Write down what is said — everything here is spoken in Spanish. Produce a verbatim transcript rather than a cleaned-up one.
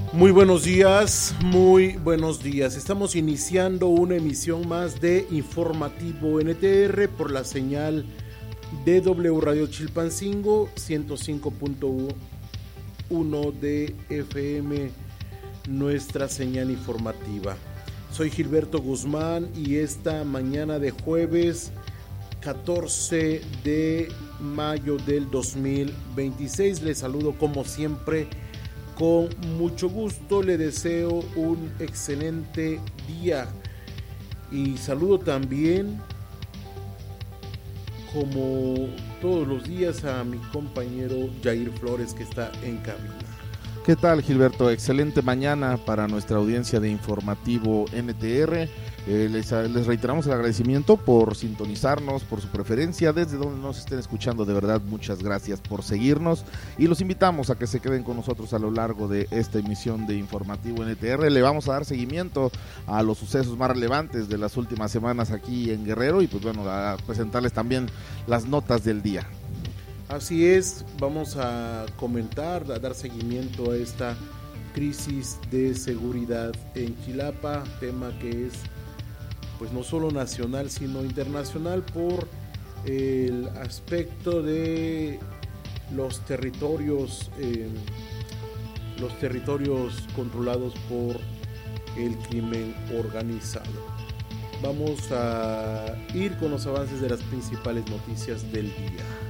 Muy buenos días, muy buenos días. Estamos iniciando una emisión más de Informativo N T R por la señal de W Radio Chilpancingo ciento cinco punto uno de F M, nuestra señal informativa. Soy Gilberto Guzmán y esta mañana de jueves catorce de mayo del dos mil veintiséis les saludo como siempre con mucho gusto, le deseo un excelente día y saludo también, como todos los días, a mi compañero Jair Flores, que está en cabina. ¿Qué tal, Gilberto? Excelente mañana para nuestra audiencia de Informativo N T R. Eh, les, les reiteramos el agradecimiento por sintonizarnos, por su preferencia, desde donde nos estén escuchando. De verdad, muchas gracias por seguirnos y los invitamos a que se queden con nosotros a lo largo de esta emisión de Informativo N T R. Le vamos a dar seguimiento a los sucesos más relevantes de las últimas semanas aquí en Guerrero y pues bueno, a presentarles también las notas del día. Así es, vamos a comentar, a dar seguimiento a esta crisis de seguridad en Chilapa, tema que es pues no solo nacional sino internacional por el aspecto de los territorios, eh, los territorios controlados por el crimen organizado. Vamos a ir con los avances de las principales noticias del día.